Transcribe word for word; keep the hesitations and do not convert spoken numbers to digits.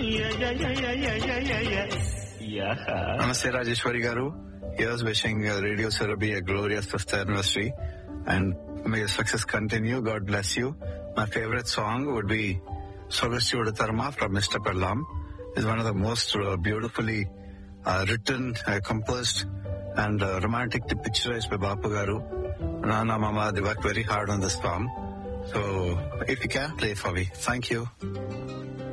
Namaste, Rajeshwari Garu. Here's wishing uh, Radio Surabhi a glorious fifth anniversary, and may your success continue. God bless you. My favorite song would be Sogasti Udatarma from Mister Perlam. It's one of the most uh, beautifully uh, written, uh, composed, and uh, romantically picturized by Bapu Garu. Nana, Mama, they worked very hard on this song. So, if you can, play it for me. Thank you.